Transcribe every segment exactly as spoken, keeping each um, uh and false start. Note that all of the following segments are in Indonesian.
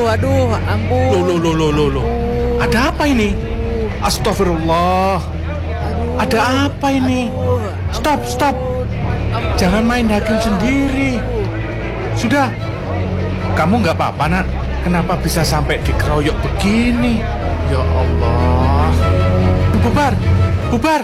aduh, ampun. Loh, loh, loh, loh, loh, loh. Ada apa ini? Astagfirullah. Aduh, Ada apa ini? aduh, Stop, stop. ampun. Jangan main hakim sendiri. Sudah. Kamu nggak apa-apa, nak? Kenapa bisa sampai dikeroyok begini? Ya Allah. Bubar, bubar.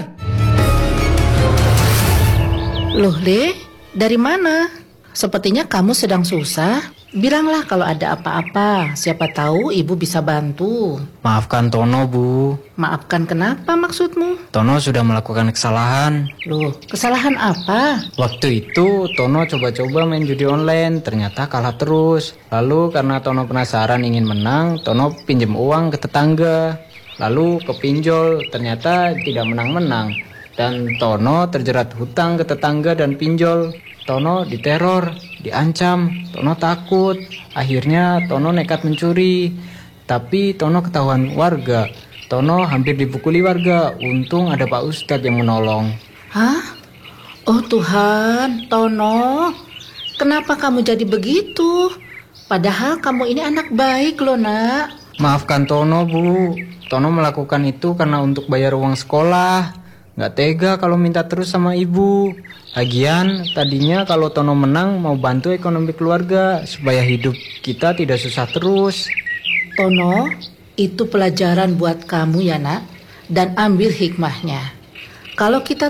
Loh, Le, dari mana? Sepertinya kamu sedang susah. Bilanglah kalau ada apa-apa. Siapa tahu ibu bisa bantu. Maafkan Tono, Bu. Maafkan kenapa maksudmu? Tono sudah melakukan kesalahan. Loh, kesalahan apa? Waktu itu Tono coba-coba main judi online, ternyata kalah terus. Lalu karena Tono penasaran ingin menang, Tono pinjam uang ke tetangga. Lalu kepinjol, ternyata tidak menang-menang. Dan Tono terjerat hutang ke tetangga dan pinjol. Tono diteror, diancam, Tono takut. Akhirnya Tono nekat mencuri. Tapi Tono ketahuan warga. Tono hampir dipukuli warga. Untung ada Pak Ustadz yang menolong. Hah? Oh Tuhan, Tono, kenapa kamu jadi begitu? Padahal kamu ini anak baik loh, nak. Maafkan Tono, Bu. Tono melakukan itu karena untuk bayar uang sekolah. Nggak tega kalau minta terus sama ibu. Lagian tadinya kalau Tono menang mau bantu ekonomi keluarga supaya hidup kita tidak susah terus. Tono, itu pelajaran buat kamu ya, nak. Dan ambil hikmahnya. Kalau kita